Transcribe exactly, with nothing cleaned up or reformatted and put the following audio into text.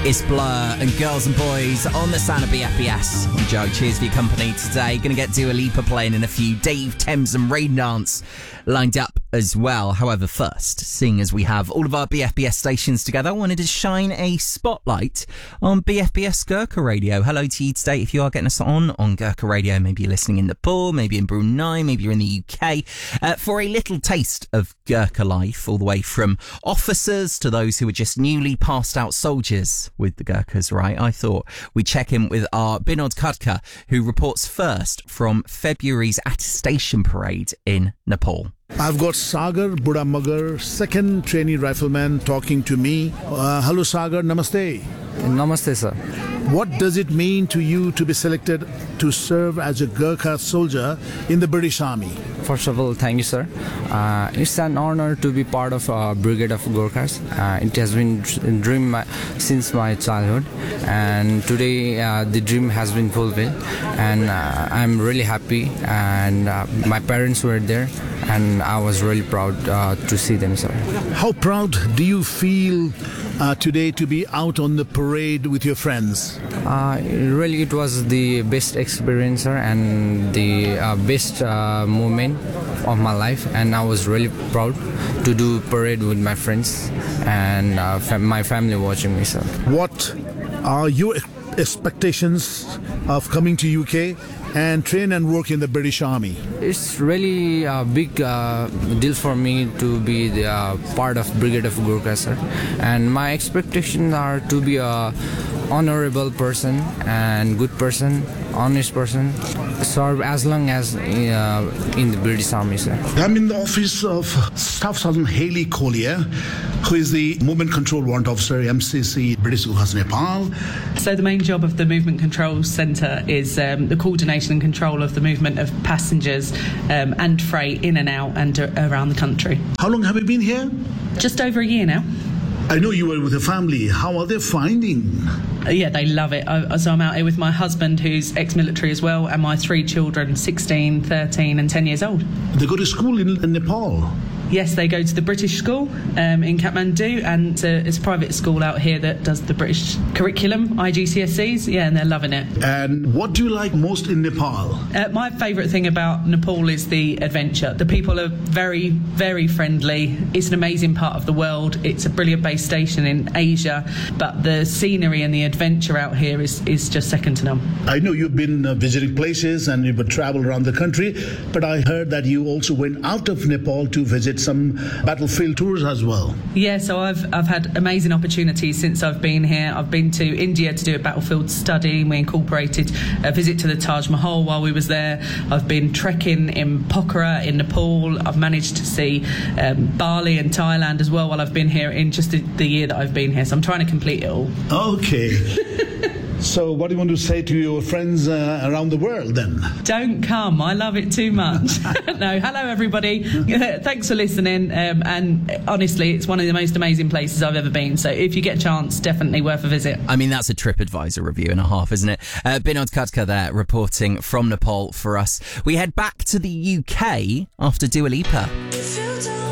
It's Blur and Girls and Boys on the sound of B F B S. I'm Joe. Cheers for your company today. Going to get Dua Lipa playing in a few. Dave, Thames and Rain Dance lined up as well. However, first, seeing as we have all of our B F B S stations together, I wanted to shine a spotlight on B F B S Gurkha Radio. Hello to you today. If you are getting us on on Gurkha Radio, maybe you're listening in Nepal, maybe in Brunei, maybe you're in the U K, uh, for a little taste of Gurkha life, all the way from officers to those who are just newly passed out soldiers with the Gurkhas, right? I thought we'd check in with our Binod Khadka, who reports first from February's attestation parade in Nepal. I've got Sagar Budamagar, second trainee rifleman, talking to me. Uh, hello Sagar, namaste. Namaste, sir. What does it mean to you to be selected to serve as a Gurkha soldier in the British Army? First of all, thank you, sir. Uh, it's an honor to be part of a Brigade of Gurkhas. Uh, it has been a dream my, since my childhood, and today uh, the dream has been fulfilled, and uh, I'm really happy, and uh, my parents were there, and I was really proud uh, to see them, sir. How proud do you feel uh, today to be out on the parade with your friends? Uh, really, it was the best experience, sir, and the uh, best uh, moment of my life, and I was really proud to do parade with my friends and uh, fam- my family watching me, sir. What are your expectations of coming to U K and train and work in the British Army? It's really a big uh, deal for me to be the, uh, part of Brigade of Gurkha, sir. And my expectations are to be a honorable person and good person, honest person, serve as long as uh, in the British Army, sir. I'm in the office of Staff Sergeant Haley Collier, who is the Movement Control Warrant Officer, M C C, British Gurkhas Nepal. So the main job of the Movement Control Centre is um, the coordination and control of the movement of passengers um, and freight in and out and uh, around the country. How long have you been here? Just over a year now. I know you were with a family. How are they finding? Uh, yeah, they love it. I, so I'm out here with my husband, who's ex-military as well, and my three children, sixteen, thirteen and ten years old. They go to school in, in Nepal? Yes, they go to the British school um, in Kathmandu, and uh, it's a private school out here that does the British curriculum, I G C S Es, yeah, and they're loving it. And what do you like most in Nepal? Uh, my favourite thing about Nepal is the adventure. The people are very, very friendly. It's an amazing part of the world. It's a brilliant base station in Asia, but the scenery and the adventure out here is, is just second to none. I know you've been uh, visiting places and you've traveled around the country, but I heard that you also went out of Nepal to visit some battlefield tours as well. Yeah, so I've I've had amazing opportunities since I've been here. I've been to India to do a battlefield study. We incorporated a visit to the Taj Mahal while we was there. I've been trekking in Pokhara in Nepal. I've managed to see um, Bali and Thailand as well while I've been here in just the, the year that I've been here. So I'm trying to complete it all. Okay. So what do you want to say to your friends uh, around the world then? Don't come. I love it too much. No, hello everybody. Thanks for listening. Um, and honestly, it's one of the most amazing places I've ever been. So if you get a chance, definitely worth a visit. I mean, that's a TripAdvisor review and a half, isn't it? Uh, Binod Khadka there, reporting from Nepal for us. We head back to the U K after Dua Lipa.